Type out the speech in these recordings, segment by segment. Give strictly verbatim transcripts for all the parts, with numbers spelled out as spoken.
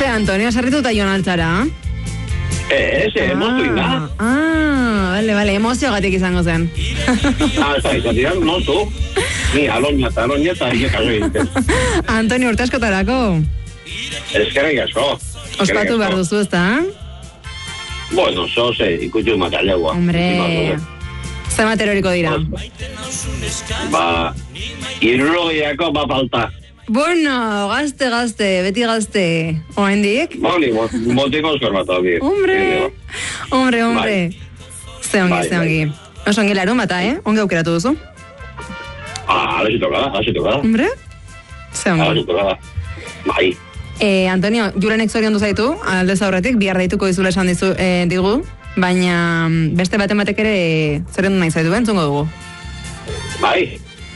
Antonio, sarrituta joan altzara? Ez, ez, moztu inda. Ah, bale, bale, emoziogatik izango zen. Ah, ez da, izatidan, moztu. Ni, aloña eta aloña eta hiekaz egiten. Antonio, urte askotarako? Eskerrik asko. Ospatu behar duzu, ez da? Bueno, zo, ze, ikutu matalegoa. Hombre, ze materoriko dira? Ba, irroiako ba falta. Bueno, gazte, gazte, beti gazte. Oendik? Boni, motiko oskor bat hau. Hombre, hombre, hombre. Ze ongi, ze ongi. Oso ongi larun bata, eh? Ongi aukeratu duzu? Ah, ala tokada, ala tokada. Hombre, ze ongi. Ala tokada, bai. Eh, Antonio, jurenek zorion duzaitu, alde zaurretik, bihar deituko dizula esan dizu, eh, digu, baina beste baten batek ere zorion nahi zaitu, entzungo dugu. Bai.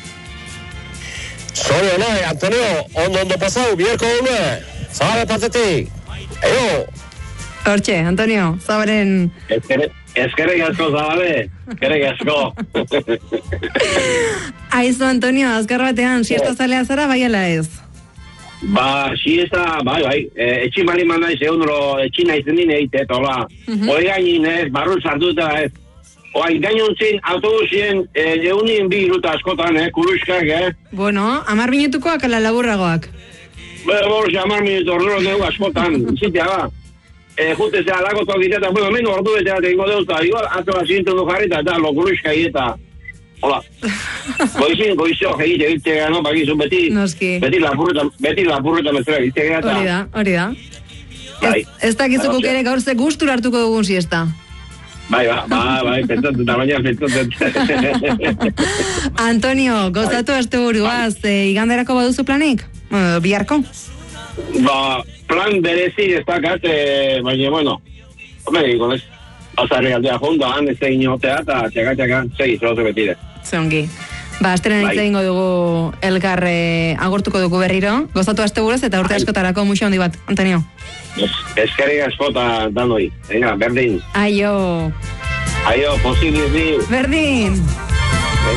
Sorio, nahi, Antonio, ondo ondo pasau, biherko dune, zabare partetik, edo. Hortxe, Antonio, zabaren... Eskerrik asko, zabale, eskerrik asko. Aizu, Antonio, azkar batean, siesta zalea zara, bai ala ez? Ba, siesta, bai, bai, etxin bali man naiz, egun etxin naiz nien eite, eta hola, hori gainin ez, barru sartu eta ez, oai, gainontzin, autobusien, egunien bi iruta askotan, eh, kuruskak, eh? Bueno, amar minutukoak ala laburragoak? Be, borxe, amar minutu orduro dugu askotan, zitea ba. E, jute zea, lagotok diteta, bueno, menu ordu betea tengo deusta, igual, azo asintu du jarrita, eta lo kuruska eta, hola, goizin, goizio, egite, egite, no, bakizu, beti, Noski. beti lapurreta, beti lapurreta mezera, egite, eta... Hori da, hori da. Bai. Ez, ez dakizukuk ere gaur ze gustura hartuko dugun siesta. Bai, ba, ba, bai, pentsatu, eta baina pentsatu. Antonio, gozatu aste buruaz, e, iganderako baduzu planik? Uh, biharko? Ba, plan berezi ez dakat, e, baina, bueno, home, digo, ez, azarri aldea jonda, han ez egin jotea, eta txaka, txaka, segi, zotu betire. Zeongi. Ba, asteren hitz egingo dugu elkar e, agurtuko dugu berriro. Gozatu aste buruz eta urte askotarako muxo handi bat, Antonio. Eskerrik askota danoi. Venga, berdin. Aio. Aio, posible, Berdin.